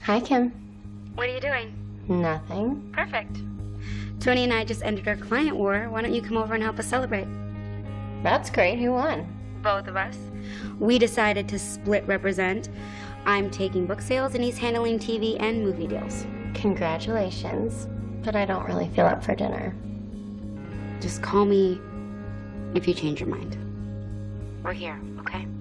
Hi, Kim. What are you doing? Nothing. Perfect. Tony and I just ended our client war. Why don't you come over and help us celebrate? That's great. Who won? Both of us. We decided to split represent. I'm taking book sales and he's handling TV and movie deals. Congratulations. But I don't really feel up for dinner. Just call me if you change your mind. We're here, okay?